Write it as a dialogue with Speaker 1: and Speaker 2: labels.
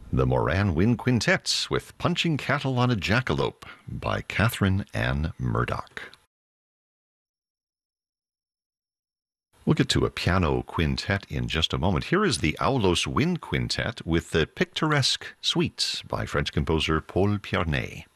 Speaker 1: The Moran Wind Quintet with Punching Cattle on a Jackalope by Catherine Ann Murdoch. We'll get to a piano quintet in just a moment. Here is the Aulos Wind Quintet with the Picturesque Suite by French composer Paul Piarnet.